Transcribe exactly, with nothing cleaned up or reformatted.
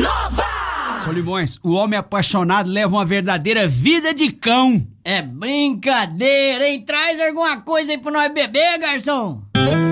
Nova! Solimões, o homem apaixonado leva uma verdadeira vida de cão. É brincadeira, hein? Traz alguma coisa aí pra nós beber, garçom.